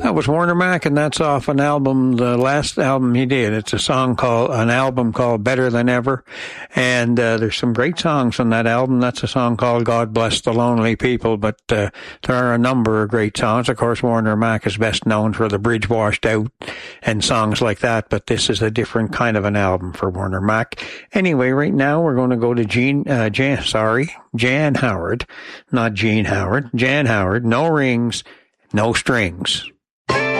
That was Warner Mac, and that's off an album, the last album he did. It's an album called Better Than Ever, and there's some great songs on that album. That's a song called God Bless the Lonely People, but there are a number of great songs. Of course, Warner Mac is best known for The Bridge Washed Out and songs like that, but this is a different kind of an album for Warner Mac. Anyway, right now we're going to go to Jan Howard, not Gene Howard. Jan Howard, No Rings, No Strings.